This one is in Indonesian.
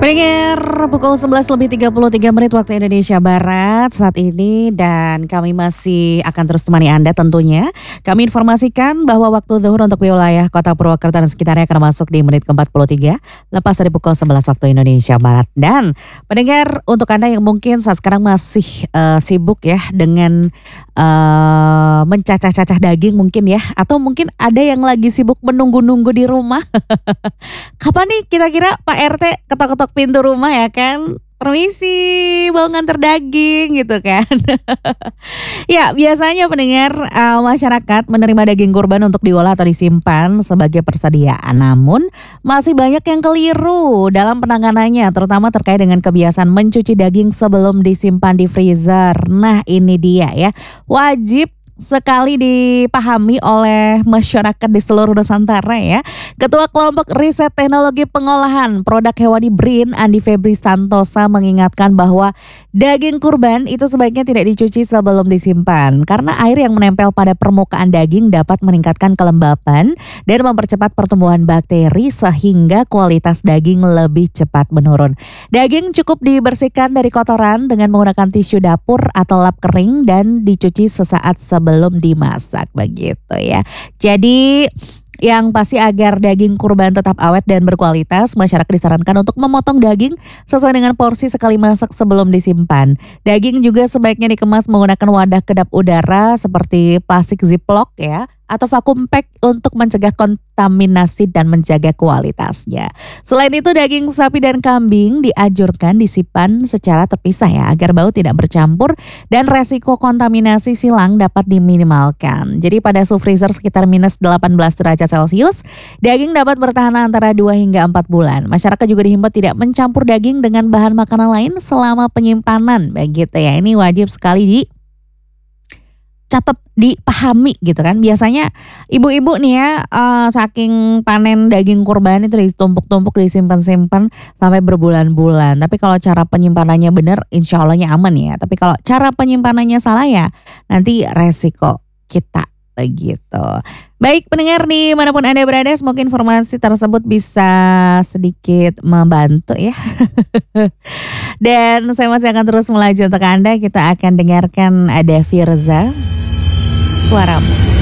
Pendengar pukul 11 lebih 33 menit waktu Indonesia Barat saat ini, dan kami masih akan terus temani Anda tentunya. Kami informasikan bahwa waktu zuhur untuk wilayah Kota Purwakarta dan sekitarnya akan masuk di menit ke-43 lepas dari pukul 11 waktu Indonesia Barat. Dan pendengar, untuk Anda yang mungkin saat sekarang masih sibuk ya dengan mencacah-cacah daging mungkin ya, atau mungkin ada yang lagi sibuk menunggu-nunggu di rumah. Kapan nih kira-kira Pak RT ketok-ketok pintu rumah ya kan? Permisi, mau nganter daging gitu kan. Ya, biasanya pendengar, masyarakat menerima daging kurban untuk diolah atau disimpan sebagai persediaan. Namun masih banyak yang keliru dalam penanganannya, terutama terkait dengan kebiasaan mencuci daging sebelum disimpan di freezer. Nah, ini dia ya. Wajib sekali dipahami oleh masyarakat di seluruh Nusantara ya. Ketua Kelompok Riset Teknologi Pengolahan Produk Hewani BRIN, Andi Febri Santosa, mengingatkan bahwa daging kurban itu sebaiknya tidak dicuci sebelum disimpan karena air yang menempel pada permukaan daging dapat meningkatkan kelembapan dan mempercepat pertumbuhan bakteri sehingga kualitas daging lebih cepat menurun. Daging cukup dibersihkan dari kotoran dengan menggunakan tisu dapur atau lap kering dan dicuci sesaat sebelum dimasak begitu ya. Jadi yang pasti agar daging kurban tetap awet dan berkualitas, masyarakat disarankan untuk memotong daging sesuai dengan porsi sekali masak sebelum disimpan. Daging juga sebaiknya dikemas menggunakan wadah kedap udara seperti plastik ziplock ya, atau vacuum pack untuk mencegah kontaminasi dan menjaga kualitasnya. Selain itu, daging sapi dan kambing dianjurkan disimpan secara terpisah ya, agar bau tidak bercampur dan resiko kontaminasi silang dapat diminimalkan. Jadi pada suhu freezer sekitar minus 18 derajat Celcius, daging dapat bertahan antara 2 hingga 4 bulan. Masyarakat juga dihimbau tidak mencampur daging dengan bahan makanan lain selama penyimpanan begitu ya. Ini wajib sekali catat, dipahami gitu kan. Biasanya ibu-ibu nih ya, saking panen daging kurban itu ditumpuk-tumpuk, disimpan-simpan sampai berbulan-bulan. Tapi kalau cara penyimpanannya benar, insya Allahnya aman ya. Tapi kalau cara penyimpanannya salah ya, nanti resiko kita begitu. Baik pendengar, dimanapun Anda berada, semoga informasi tersebut bisa sedikit membantu ya. Dan saya masih akan terus melaju untuk Anda. Kita akan dengarkan ada Firza, Suaramu.